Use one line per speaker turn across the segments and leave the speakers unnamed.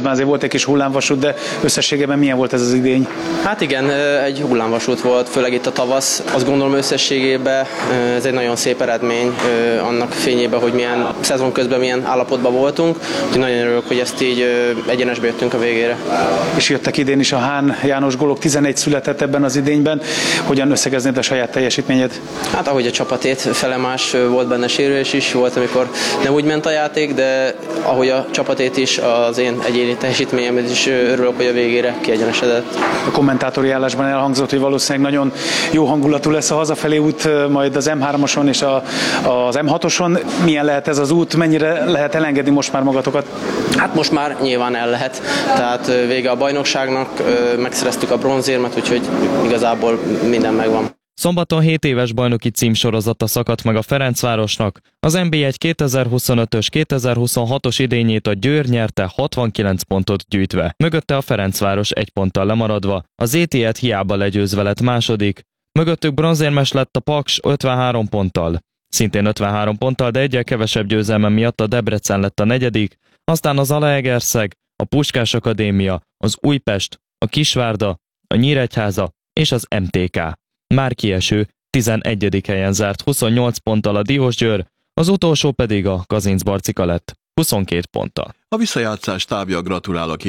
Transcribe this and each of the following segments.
közben azért volt egy kis hullámvasút, de összességében milyen volt ez az idény?
Hát igen, egy hullámvasút volt, főleg itt a tavasz. Azt gondolom összességében ez egy nagyon szép eredmény annak fényében, hogy milyen szezon közben milyen állapotban voltunk. Úgyhogy nagyon örülök, hogy ezt így egyenesbe jöttünk a végére.
És jöttek idén is a Hán János gólok, 11 született ebben az idényben. Hogyan összegeznéd a saját teljesítményed?
Hát ahogy a csapatét, felemás volt benne sérülés is, volt amikor nem úgy ment a játék, de ahogy a csapatét is, az én egyéni teljesítményemet is örülök, hogy a végére kiegyenesedett.
A kommentátori állásban elhangzott, hogy valószínűleg nagyon jó hangulatú lesz a hazafelé út, majd az M3-oson és az M6-oson. Milyen lehet ez az út? Mennyire lehet elengedni most már magatokat?
Hát most már nyilván el lehet. Tehát vége a bajnokságnak, megszereztük a bronzérmet, úgyhogy igazából minden megvan.
Szombaton 7 éves bajnoki címsorozata szakadt meg a Ferencvárosnak. Az NB1 2025-ös 2026-os idényét a Győr nyerte 69 pontot gyűjtve. Mögötte a Ferencváros 1 ponttal lemaradva. Az ETS hiába legyőzve lett második. Mögöttük bronzérmes lett a Paks 53 ponttal. Szintén 53 ponttal, de egyel kevesebb győzelme miatt a Debrecen lett a negyedik, aztán az Zalaegerszeg, a Puskás Akadémia, az Újpest, a Kisvárda, a Nyíregyháza és az MTK. Már kieső 11. helyen zárt 28 ponttal a Diósgyőr, az utolsó pedig a Kazincbarcika lett 22 ponttal.
A visszajátszás tábja gratulál a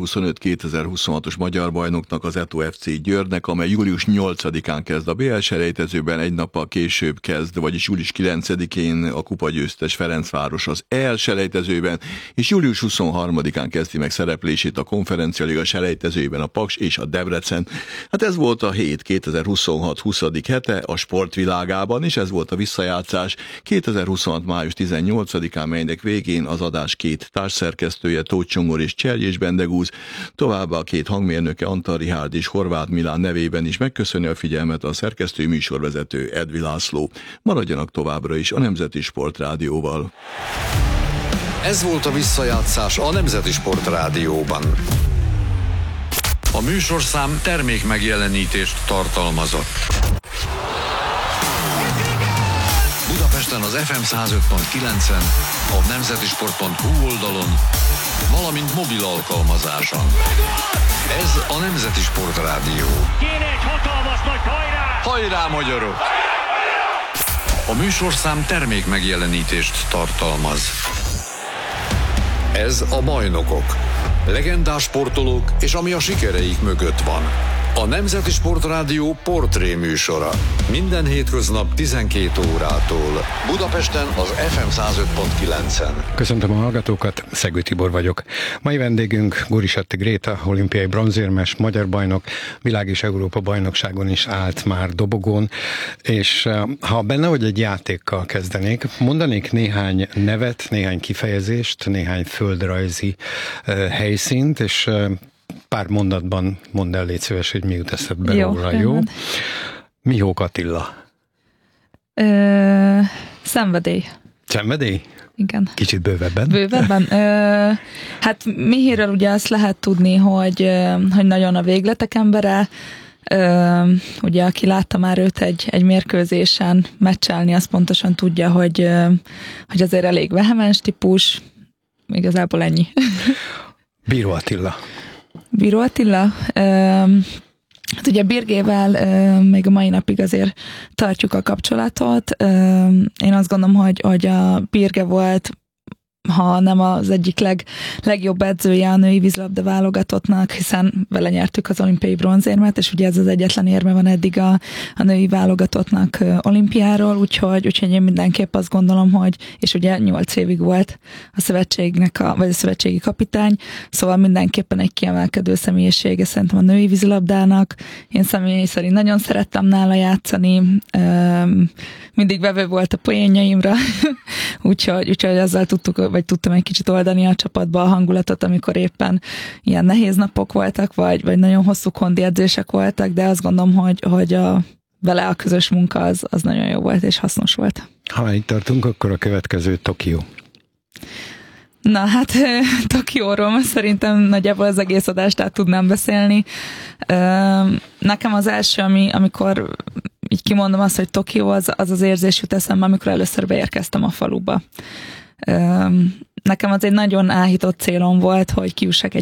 2025-2026-os magyar bajnoknak, az Eto FC Győrnek, amely július 8-án kezd a BL selejtezőben, egy nappal később kezd, vagyis július 9-én a kupagyőztes Ferencváros az EL selejtezőben, és július 23-án kezdi meg szereplését a Konferencialiga selejtezőben a Paks és a Debrecen. Hát ez volt a hét 2026 20. hete a sportvilágában, és ez volt a visszajátszás 2026. május 18-án, melynek végén az adás két társszerkesztője, Tóth Csongor és Cserjés Bendegúz, továbbá a két hangmérnöke, Antal Rihárd és Horváth Milán nevében is megköszöni a figyelmet a szerkesztő műsorvezető Edvi László. Maradjanak továbbra is a Nemzeti Sport Rádióval.
Ez volt a visszajátszás a Nemzeti Sport Rádióban. A műsorszám termék megjelenítést tartalmazott. Budapesten az FM 105.9-en, a nemzetisport.hu oldalon, valamint mobil alkalmazáson. Ez a Nemzeti Sport Rádió.
Kéne egy hatalmas nagy hajrá!
Hajrá, magyarok! A műsorszám termék megjelenítést tartalmaz. Ez a Bajnokok. Legendás sportolók és ami a sikereik mögött van. A Nemzeti Sport Rádió portré műsora. Minden hétköznap 12 órától. Budapesten az FM 105.9-en.
Köszöntöm a hallgatókat, Szegő Tibor vagyok. Mai vendégünk Gurisatti Gréta, olimpiai bronzérmes, magyar bajnok, világ és Európa bajnokságon is állt már dobogón, és ha benne vagy egy játékkal kezdenék, mondanék néhány nevet, néhány kifejezést, néhány földrajzi helyszínt, és pár mondatban mondd el, légy szíves, hogy mi jut eszedbe róla, jó? Mihók Attila.
Szenvedély.
Szenvedély?
Igen.
Kicsit bővebben.
Bővebben? Hát Mihiről ugye azt lehet tudni, hogy nagyon a végletek embere, ugye aki látta már őt egy mérkőzésen meccselni, az pontosan tudja, hogy azért elég vehemens típus, igazából ennyi.
Bíró Attila.
Bíró Attila? Hát ugye Birgével még a mai napig azért tartjuk a kapcsolatot. Én azt gondolom, hogy a Birge volt, ha nem az egyik legjobb edzője a női vízilabda válogatottnak, hiszen vele nyertük az olimpiai bronzérmet, és ugye ez az egyetlen érme van eddig a női válogatottnak olimpiáról, úgyhogy én mindenképp azt gondolom, hogy, és ugye 8 évig volt a szövetségnek, vagy a szövetségi kapitány, szóval mindenképpen egy kiemelkedő személyisége szerintem a női vízilabdának. Én személy szerint nagyon szerettem nála játszani, mindig vevő volt a poénjaimra, úgyhogy azzal tudtam egy kicsit oldani a csapatba a hangulatot, amikor éppen ilyen nehéz napok voltak, vagy nagyon hosszú kondi edzések voltak, de azt gondolom, hogy vele a közös munka az nagyon jó volt és hasznos volt.
Ha itt tartunk, akkor a következő Tokió.
Na hát Tokióról szerintem nagyjából az egész adást át tudnám beszélni. Nekem az első, amikor így kimondom azt, hogy Tokió, az érzés jut eszembe, amikor először beérkeztem a faluba. Nekem az egy nagyon áhított célom volt, hogy kiussak egy